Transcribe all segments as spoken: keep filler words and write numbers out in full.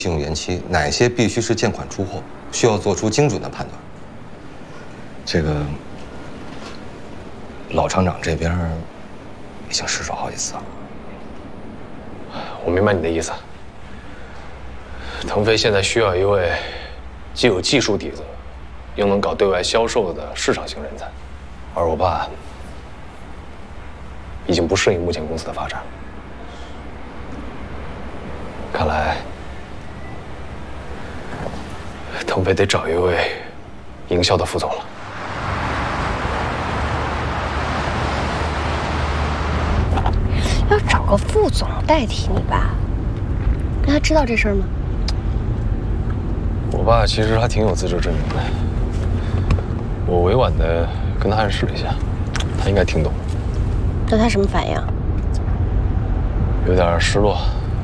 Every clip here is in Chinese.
信用延期，哪些必须是见款出货，需要做出精准的判断。这个老厂长这边已经失手好几次了。 我明白你的意思。腾飞现在需要一位既有技术底子，又能搞对外销售的市场型人才，而我爸已经不适应目前公司的发展了。看来，腾飞得找一位营销的副总了。 要找个副总代替你爸，那他知道这事儿吗？ 我爸其实还挺有自知之明的，我委婉的跟他暗示了一下，他应该听懂。 那他什么反应？ 有点失落，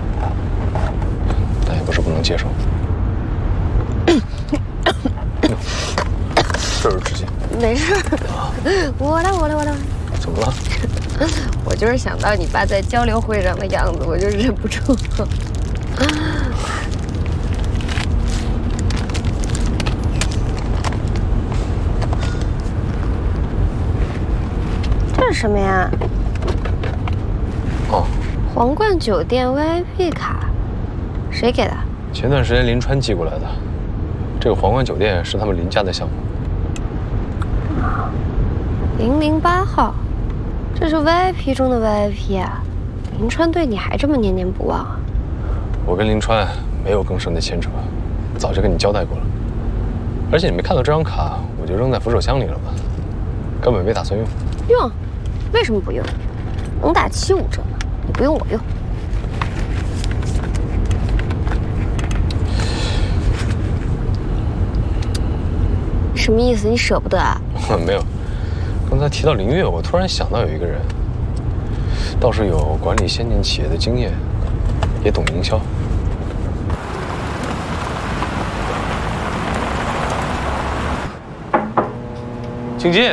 但也不是不能接受。这是纸巾。 没事，我来，我来，我来。 怎么了？ 我就是想到你爸在交流会上的样子，我就忍不住。这是什么呀？ 哦， 皇冠酒店 V I P 卡，谁给的？ 前段时间林川寄过来的。这个皇冠酒店是他们林家的项目。 零零八号，这是 V I P 中的 V I P 啊！林川对你还这么念念不忘啊？ 我跟林川没有更深的牵扯，早就跟你交代过了。而且你没看到这张卡，我就扔在扶手箱里了吗？根本没打算用。 用？为什么不用？能打七五折呢，你不用我用。什么意思？你舍不得啊？ 没有。刚才提到林月，我突然想到有一个人，倒是有管理先进企业的经验，也懂营销。请进。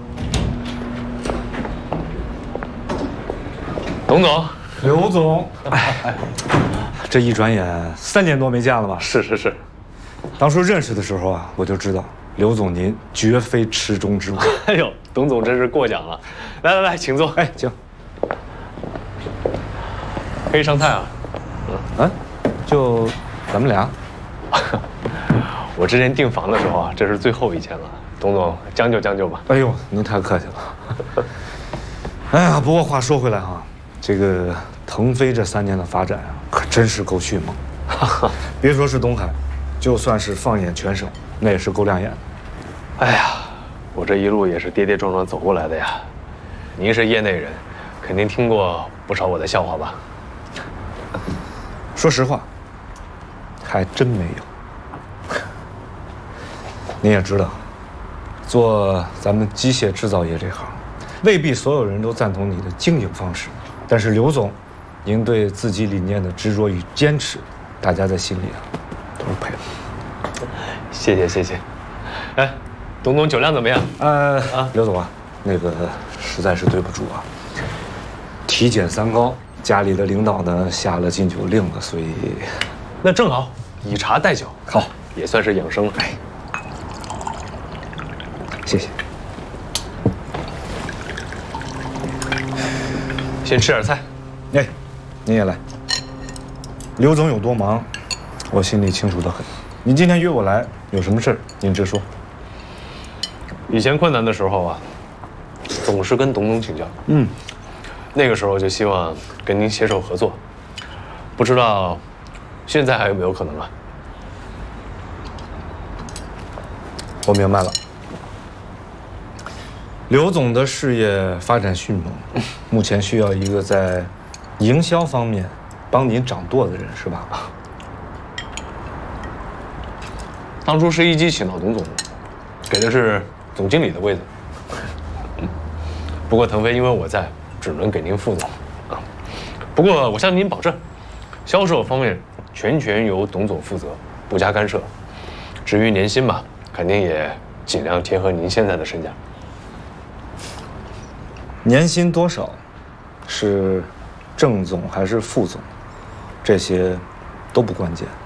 董总， 刘总，哎，这一转眼三年多没见了吧？ 是是是。 当初认识的时候啊，我就知道刘总您绝非池中之物。 哎呦，董总真是过奖了。来来来，请坐。 哎，请。 可以上菜啊。 嗯，啊，就咱们俩。 我之前订房的时候啊，这是最后一间了。董总将就将就吧。 哎呦，您太客气了。哎呀，不过话说回来哈，这个腾飞这三年的发展啊，可真是够迅猛。别说是东海，就算是放眼全省，那也是够亮眼的。 哎呀，我这一路也是跌跌撞撞走过来的呀。您是业内人，肯定听过不少我的笑话吧？ 说实话，还真没有。你也知道，做咱们机械制造业这行，未必所有人都赞同你的经营方式。但是刘总，您对自己理念的执着与坚持，大家在心里啊都是佩服。 谢谢谢谢。哎，董总酒量怎么样？ 呃啊，刘总啊，那个实在是对不住啊，体检三高，家里的领导呢下了禁酒令了，所以那正好以茶代酒， 好， 也算是养生了。哎， 谢谢。 先吃点菜。 哎，您也来。刘总有多忙，我心里清楚得很。您今天约我来，有什么事儿您直说。 以前困难的时候啊，总是跟董总请教。 嗯， 那个时候就希望跟您携手合作，不知道现在还有没有可能啊？ 我明白了。刘总的事业发展迅猛，目前需要一个在营销方面帮您掌舵的人，是吧？ 当初是一机请到董总，给的是总经理的位子。嗯，不过腾飞因为我在，只能给您副总。啊，不过我向您保证，销售方面全权由董总负责，不加干涉。至于年薪嘛，肯定也尽量贴合您现在的身价。 年薪多少，是正总还是副总，这些都不关键。